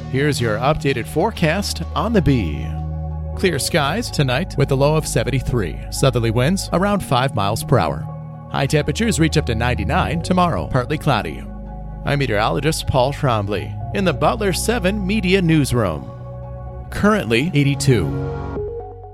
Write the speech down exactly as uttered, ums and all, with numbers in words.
Here's your updated forecast on the Bee. Clear skies tonight with a low of seventy-three. Southerly winds around five miles per hour. High temperatures reach up to ninety-nine tomorrow, partly cloudy. I'm meteorologist Paul Trombley in the Butler seven Media Newsroom. Currently eighty-two.